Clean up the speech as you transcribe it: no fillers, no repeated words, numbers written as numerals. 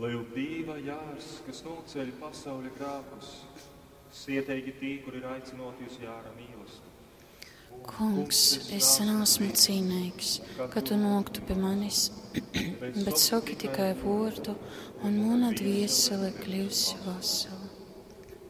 Lai dīva jārs, kas noceļ pasauļa grākus, sietēgi tī, kur ir aicinot jūs jāra mīlestību. Kungs, es neesmu cīnīgs, ka tu noktu pie manis, bet saki tikai vārdu, un mana dviesele kļūs vesela.